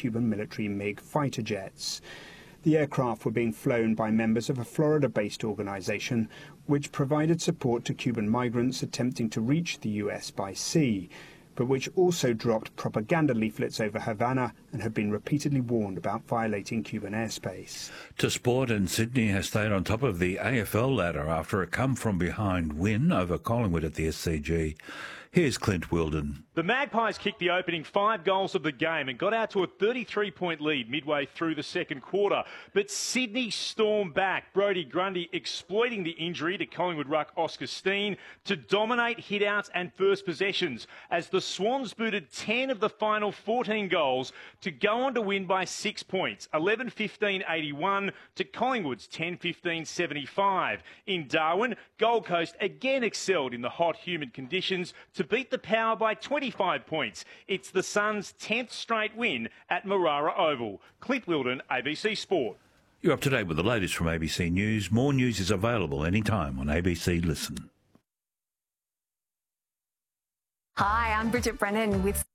Cuban military MiG fighter jets. The aircraft were being flown by members of a Florida-based organisation which provided support to Cuban migrants attempting to reach the US by sea, but which also dropped propaganda leaflets over Havana and had been repeatedly warned about violating Cuban airspace. To sport, and Sydney has stayed on top of the AFL ladder after a come-from-behind win over Collingwood at the SCG. Here's Clint Wilden. The Magpies kicked the opening 5 goals of the game and got out to a 33-point lead midway through the second quarter. But Sydney stormed back, Brodie Grundy exploiting the injury to Collingwood ruck Oscar Steen to dominate hit-outs and first possessions as the Swans booted 10 of the final 14 goals to go on to win by 6 points, 11-15-81 to Collingwood's 10-15-75. In Darwin, Gold Coast again excelled in the hot, humid conditions to beat the Power by 25 points. It's the Suns' 10th straight win at Marara Oval. Clint Wilden, ABC Sport. You're up to date with the latest from ABC News. More news is available anytime on ABC Listen. Hi, I'm Bridget Brennan with